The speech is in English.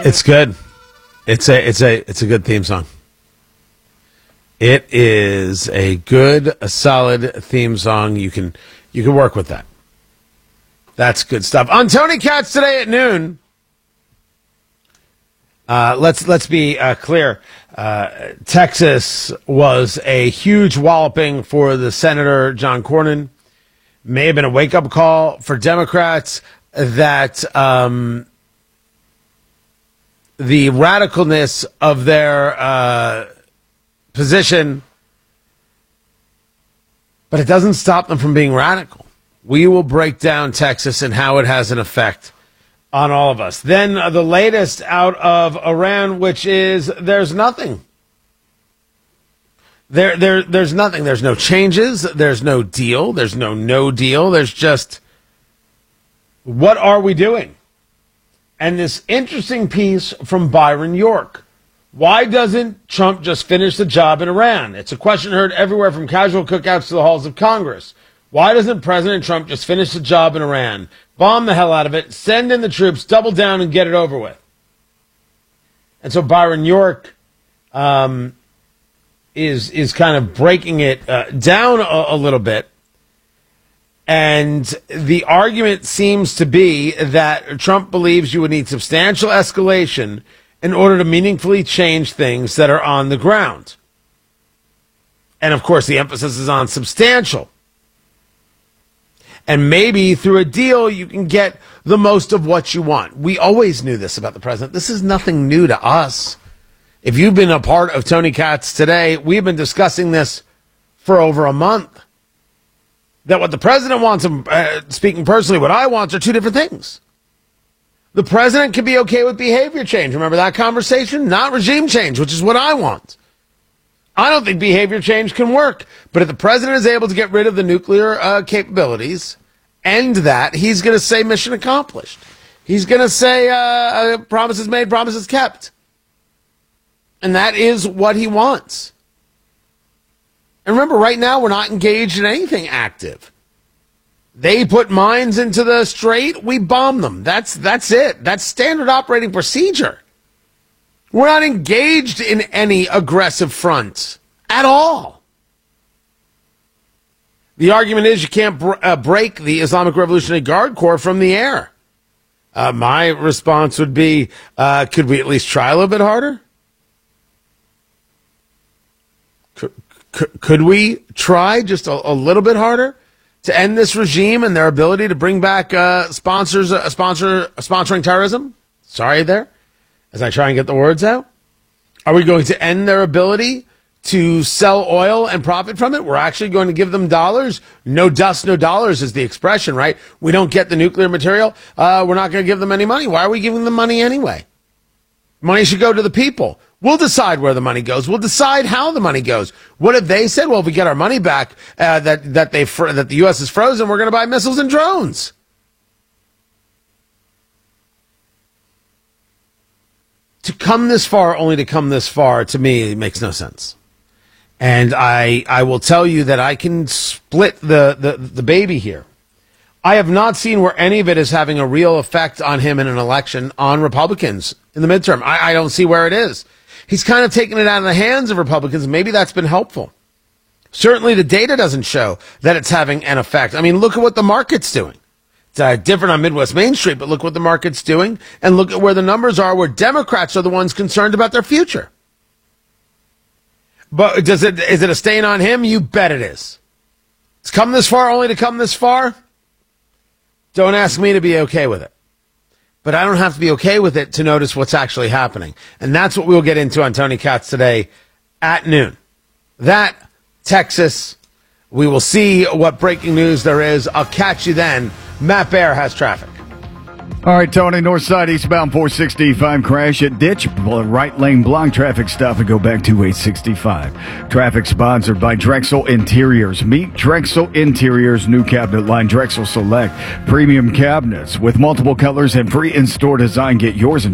It's good. It's a good theme song. It is a solid theme song. You can work with that. That's good stuff. On Tony Katz today at noon. Let's be clear. Texas was a huge walloping for the Senator John Cornyn. May have been a wake-up call for Democrats that the radicalness of their position, but it doesn't stop them from being radical. We will break down Texas and how it has an effect on all of us. Then the latest out of Iran, which is there's nothing. There's nothing. There's no changes. There's no deal. There's no deal. There's just, what are we doing? And this interesting piece from Byron York. Why doesn't Trump just finish the job in Iran? It's a question heard everywhere from casual cookouts to the halls of Congress. Why doesn't President Trump just finish the job in Iran? Bomb the hell out of it, send in the troops, double down, and get it over with. And so Byron York is kind of breaking it down a little bit. And the argument seems to be that Trump believes you would need substantial escalation in order to meaningfully change things that are on the ground. And, of course, the emphasis is on substantial. And maybe through a deal, you can get the most of what you want. We always knew this about the president. This is nothing new to us. If you've been a part of Tony Katz today, we've been discussing this for over a month. That what the president wants, speaking personally, what I want are two different things. The president can be okay with behavior change. Remember that conversation? Not regime change, which is what I want. I don't think behavior change can work. But if the president is able to get rid of the nuclear capabilities, end that, he's going to say mission accomplished. He's going to say promises made, promises kept. And that is what he wants. And remember, right now, we're not engaged in anything active. They put mines into the strait, we bomb them. That's it. That's standard operating procedure. We're not engaged in any aggressive fronts at all. The argument is you can't break the Islamic Revolutionary Guard Corps from the air. My response would be, could we at least try a little bit harder? Could we try just a little bit harder to end this regime and their ability to bring back sponsoring terrorism? Sorry there, as I try and get the words out. Are we going to end their ability to sell oil and profit from it? We're actually going to give them dollars. No dust, no dollars is the expression, right? We don't get the nuclear material. We're not going to give them any money. Why are we giving them money anyway? Money should go to the people. We'll decide where the money goes. We'll decide how the money goes. What if they said, well, if we get our money back, that the U.S. is frozen, we're going to buy missiles and drones? To come this far, only to come this far, to me, it makes no sense. And I will tell you that I can split the baby here. I have not seen where any of it is having a real effect on him in an election on Republicans in the midterm. I don't see where it is. He's kind of taken it out of the hands of Republicans. Maybe that's been helpful. Certainly the data doesn't show that it's having an effect. I mean, look at what the market's doing. It's different on Midwest Main Street, but look what the market's doing, and look at where the numbers are, where Democrats are the ones concerned about their future. But is it a stain on him? You bet it is. It's come this far only to come this far? Don't ask me to be okay with it. But I don't have to be okay with it to notice what's actually happening. And that's what we'll get into on Tony Katz today at noon. That, Texas, we will see what breaking news there is. I'll catch you then. Matt Bear has traffic. All right, Tony, north side, eastbound 465 crash at Ditch. Right lane block, traffic stop and go back to 865. Traffic sponsored by Drexel Interiors. Meet Drexel Interiors, new cabinet line Drexel Select. Premium cabinets with multiple colors and free in-store design. Get yours in